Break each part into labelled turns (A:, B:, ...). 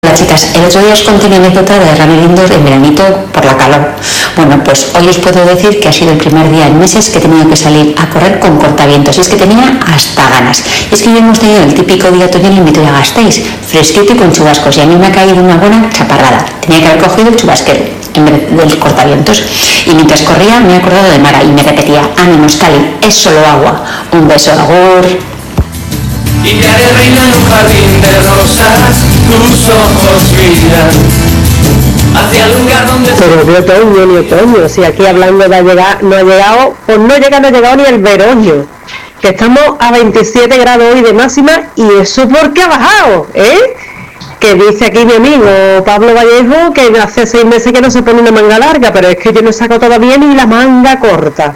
A: Hola chicas, el otro día os conté una anécdota de running indoor en veranito por la calor. Bueno, pues hoy os puedo decir que ha sido el primer día en meses que he tenido que salir a correr con cortavientos, y es que tenía hasta ganas. Y es que ya hemos tenido el típico día otoñal en Vitoria Gasteiz, fresquito y con chubascos, y a mí me ha caído una buena chaparrada. Tenía que haber cogido el chubasquero en vez del cortavientos. Y mientras corría me he acordado de Mara y me repetía: ánimos, Cali, es solo agua. Un beso, agur.
B: Y te haré reina en un jardín de rosas, tus ojos miran hacia el lugar donde...
C: Pero ni otoño, si aquí hablando de llegar, no ha llegado, pues no ha llegado ni el verano, que estamos a 27 grados hoy de máxima, y eso porque ha bajado, que dice aquí mi amigo Pablo Vallejo que hace 6 meses que no se pone una manga larga, pero es que yo no saco todavía ni la manga corta,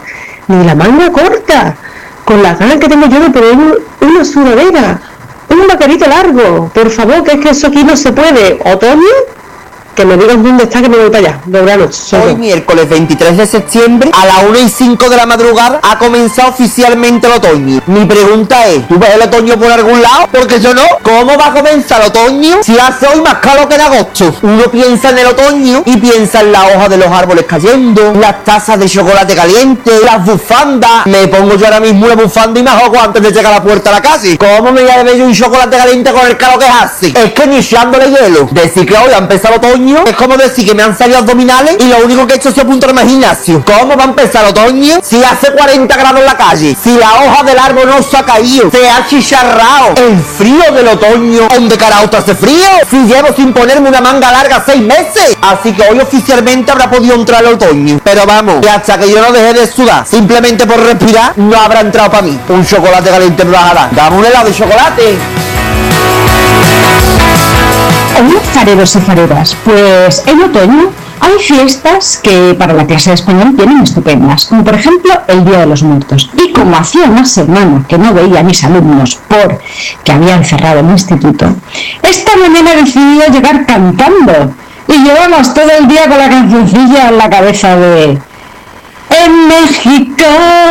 C: con las ganas que tengo yo de poner una sudadera, un vaquerito largo, por favor, que es que eso aquí no se puede. Otoño, que me digan dónde está, que me voy para allá, de verano.
D: Hoy, miércoles 23 de septiembre, a las 1:05 de la madrugada, ha comenzado oficialmente el otoño. Mi pregunta es, ¿tú ves el otoño por algún lado? Porque yo no. ¿Cómo va a comenzar el otoño si hace hoy más calor que en agosto? Uno piensa en el otoño y piensa en las hojas de los árboles cayendo, las tazas de chocolate caliente, las bufandas. Me pongo yo ahora mismo una bufanda y me ahogo antes de llegar a la puerta de la casa. ¿Cómo me voy a beber yo un chocolate caliente con el calor que hace? Es que ni echándole hielo. Decir que hoy ha empezado el otoño es como decir que me han salido abdominales y lo único que he hecho es apuntarme al gimnasio. ¿Cómo va a empezar el otoño si hace 40 grados en la calle? Si la hoja del árbol no se ha caído, se ha chicharrado. El frío del otoño, ¿dónde carajo hace frío? Si llevo sin ponerme una manga larga 6 meses. Así que hoy oficialmente habrá podido entrar el otoño. Pero vamos, que hasta que yo no deje de sudar simplemente por respirar, no habrá entrado para mí. Un chocolate caliente me vas a dar. Dame un helado de chocolate.
E: Hola, fareros y fareras, pues en otoño hay fiestas que para la clase de español vienen estupendas, como por ejemplo el Día de los Muertos. Y como hacía una semana que no veía a mis alumnos porque habían cerrado el instituto, esta mañana he decidido llegar cantando, y llevamos todo el día con la cancioncilla en la cabeza de... En México,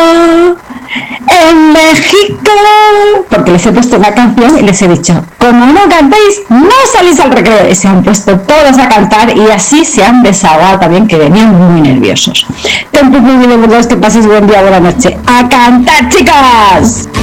E: porque les he puesto una canción y les he dicho: como no cantéis, no salís al recreo. Y se han puesto todos a cantar, y así se han desahogado también, que venían muy nerviosos. Tampoco me que paséis buen día, buena noche. ¡A cantar, chicas!